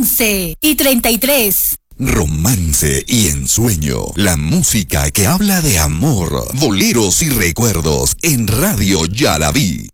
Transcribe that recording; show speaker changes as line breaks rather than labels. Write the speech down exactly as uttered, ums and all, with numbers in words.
once y treinta y tres.
Romance y ensueño, la música que habla de amor, boleros y recuerdos en Radio Ya la Vi.